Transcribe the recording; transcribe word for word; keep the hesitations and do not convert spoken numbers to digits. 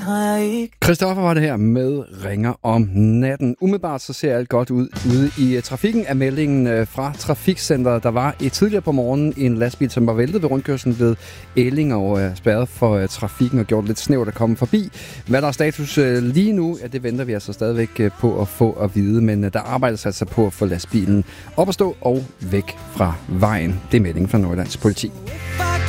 har jeg ikke. Christoffer var det her med Ringer om natten. Umiddelbart så ser alt godt ud ude i uh, trafikken af meldingen uh, fra Trafikcenteret. Der var et tidligere på morgenen en lastbil, som var væltet ved rundkørslen ved Elling og uh, spærret for uh, trafikken og gjort lidt snævert at komme forbi. Hvad der er status uh, lige nu, ja, det venter vi altså stadigvæk uh, på at få at vide, men uh, der arbejdes altså på at få lastbilen op at stå og væk fra vejen. Det er meldingen fra Nordjyllands politi.